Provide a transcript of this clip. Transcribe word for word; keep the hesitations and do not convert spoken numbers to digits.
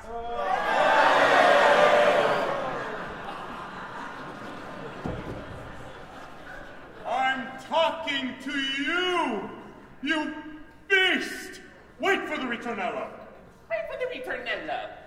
I'm talking to you, you beast! Wait for the ritornello. Wait for the ritornello.